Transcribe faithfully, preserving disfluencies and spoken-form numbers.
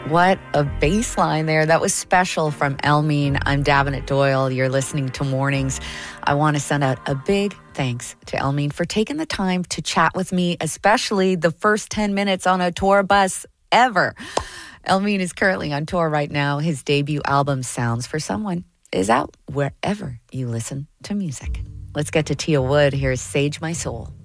What a bass line there. That was special from Elmine. I'm Davenant Doyle. You're listening to Mornings. I want to send out a big thanks to Elmine for taking the time to chat with me, especially the first ten minutes on a tour bus ever. Elmine is currently on tour right now. His debut album, Sounds for Someone, is out wherever you listen to music. Let's get to Tia Wood. Here's Sage My Soul.